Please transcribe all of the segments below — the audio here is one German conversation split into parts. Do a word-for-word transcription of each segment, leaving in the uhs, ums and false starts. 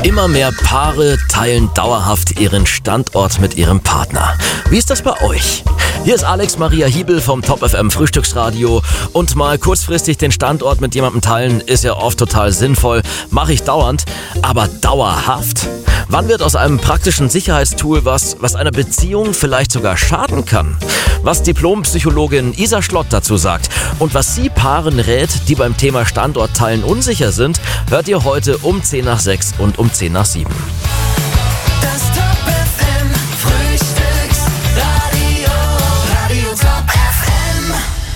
Immer mehr Paare teilen dauerhaft ihren Standort mit ihrem Partner. Wie ist das bei euch? Hier ist Alex Maria Hiebel vom Top F M Frühstücksradio. Und mal kurzfristig den Standort mit jemandem teilen ist ja oft total sinnvoll. Mache ich dauernd, aber dauerhaft? Wann wird aus einem praktischen Sicherheitstool was, was einer Beziehung vielleicht sogar schaden kann? Was Diplompsychologin Isa Schlott dazu sagt und was sie Paaren rät, die beim Thema Standortteilen unsicher sind, hört ihr heute um zehn nach sechs und um zehn nach sieben. Das Top F M Frühstücksradio, Radio Top F M.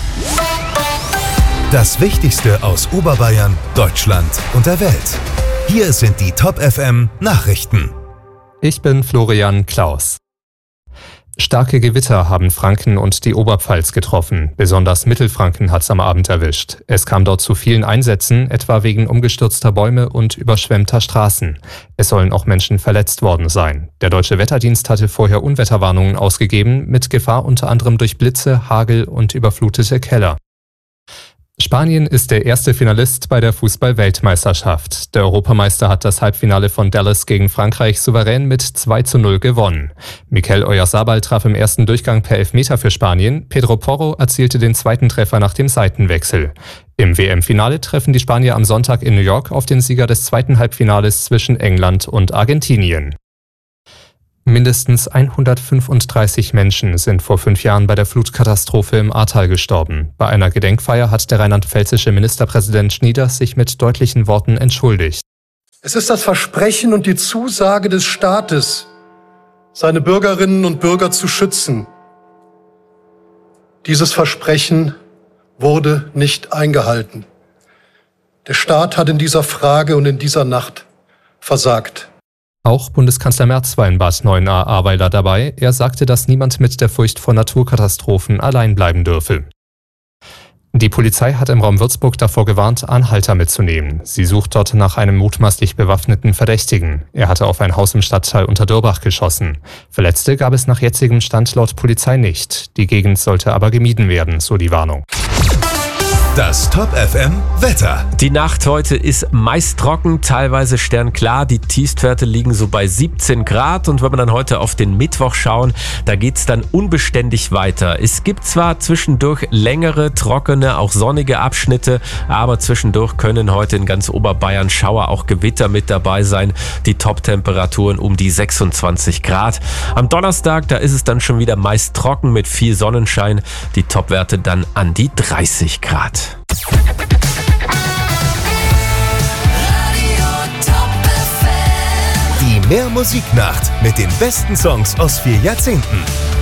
Das Wichtigste aus Oberbayern, Deutschland und der Welt. Hier sind die Top F M Nachrichten. Ich bin Florian Klaus. Starke Gewitter haben Franken und die Oberpfalz getroffen. Besonders Mittelfranken hat's am Abend erwischt. Es kam dort zu vielen Einsätzen, etwa wegen umgestürzter Bäume und überschwemmter Straßen. Es sollen auch Menschen verletzt worden sein. Der Deutsche Wetterdienst hatte vorher Unwetterwarnungen ausgegeben, mit Gefahr unter anderem durch Blitze, Hagel und überflutete Keller. Spanien ist der erste Finalist bei der Fußball-Weltmeisterschaft. Der Europameister hat das Halbfinale von Dallas gegen Frankreich souverän mit zwei zu null gewonnen. Mikel Oyarzabal traf im ersten Durchgang per Elfmeter für Spanien. Pedro Porro erzielte den zweiten Treffer nach dem Seitenwechsel. Im W M-Finale treffen die Spanier am Sonntag in New York auf den Sieger des zweiten Halbfinales zwischen England und Argentinien. Mindestens hundertfünfunddreißig Menschen sind vor fünf Jahren bei der Flutkatastrophe im Ahrtal gestorben. Bei einer Gedenkfeier hat der rheinland-pfälzische Ministerpräsident Schnieders sich mit deutlichen Worten entschuldigt. Es ist das Versprechen und die Zusage des Staates, seine Bürgerinnen und Bürger zu schützen. Dieses Versprechen wurde nicht eingehalten. Der Staat hat in dieser Frage und in dieser Nacht versagt. Auch Bundeskanzler Merz war in Bad Neuenahr-Ahrweiler dabei. Er sagte, dass niemand mit der Furcht vor Naturkatastrophen allein bleiben dürfe. Die Polizei hat im Raum Würzburg davor gewarnt, Anhalter mitzunehmen. Sie sucht dort nach einem mutmaßlich bewaffneten Verdächtigen. Er hatte auf ein Haus im Stadtteil Unterdörbach geschossen. Verletzte gab es nach jetzigem Stand laut Polizei nicht. Die Gegend sollte aber gemieden werden, so die Warnung. Das Top F M Wetter. Die Nacht heute ist meist trocken, teilweise sternklar. Die Tiefstwerte liegen so bei siebzehn Grad. Und wenn wir dann heute auf den Mittwoch schauen, da geht's dann unbeständig weiter. Es gibt zwar zwischendurch längere, trockene, auch sonnige Abschnitte, aber zwischendurch können heute in ganz Oberbayern Schauer, auch Gewitter mit dabei sein. Die Top-Temperaturen um die sechsundzwanzig Grad. Am Donnerstag, da ist es dann schon wieder meist trocken mit viel Sonnenschein. Die Topwerte dann an die dreißig Grad. Die Mehr Musiknacht mit den besten Songs aus vier Jahrzehnten.